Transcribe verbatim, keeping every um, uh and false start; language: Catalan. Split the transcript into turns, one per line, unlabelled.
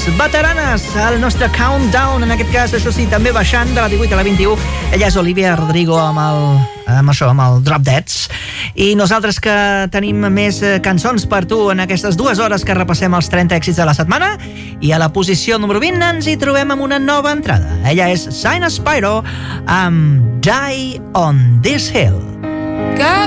veteranes al nostre countdown, en aquest cas, això sí, també baixant de la divuit a la vint-i-u. Ella és Olivia Rodrigo amb el, amb això, amb el Drop Deads. I nosaltres que tenim més cançons per tu en aquestes dues hores que repassem els trenta èxits de la setmana. I a la posició número vint ens hi trobem amb una nova entrada. Ella és Sina Spyro amb Die on This Hill.
Got